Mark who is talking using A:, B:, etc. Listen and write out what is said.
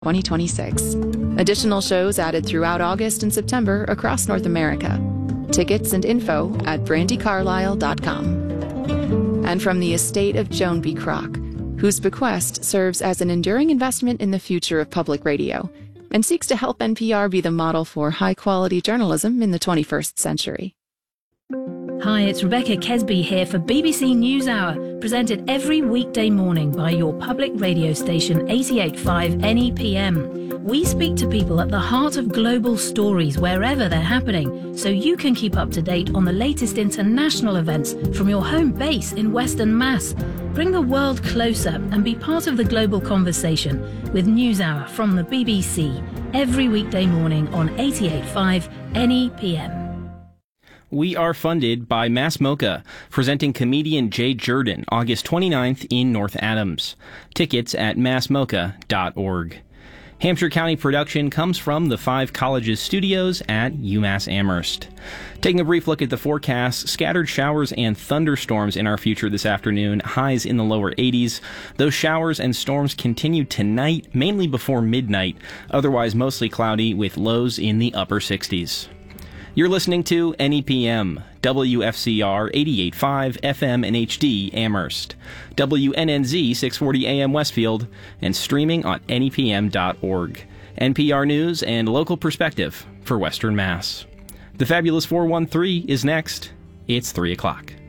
A: 2026. Additional shows added throughout August and September across North America. Tickets and info at brandycarlisle.com. And from the estate of Joan B. Kroc, whose bequest serves as an enduring investment in the future of public radio and seeks to help NPR be the model for high-quality journalism in the 21st century.
B: Hi, it's Rebecca Kesby here for BBC NewsHour, presented every weekday morning by your public radio station 88.5 NEPM. We speak to people at the heart of global stories wherever they're happening, so you can keep up to date on the latest international events from your home base in Western Mass. Bring the world closer and be part of the global conversation with NewsHour from the BBC, every weekday morning on 88.5 NEPM.
C: We are funded by Mass Mocha, presenting comedian Jay Jordan August 29th in North Adams. Tickets at massmocha.org. Hampshire County production comes from the 5 Colleges studios at UMass Amherst. Taking a brief look at the forecast, scattered showers and thunderstorms in our future this afternoon, highs in the lower 80s. Those showers and storms continue tonight, mainly before midnight, otherwise mostly cloudy with lows in the upper 60s. You're listening to NEPM, WFCR 88.5 FM and HD Amherst, WNNZ 640 AM Westfield, and streaming on NEPM.org. NPR News and local perspective for Western Mass. The Fabulous 413 is next. It's 3 o'clock.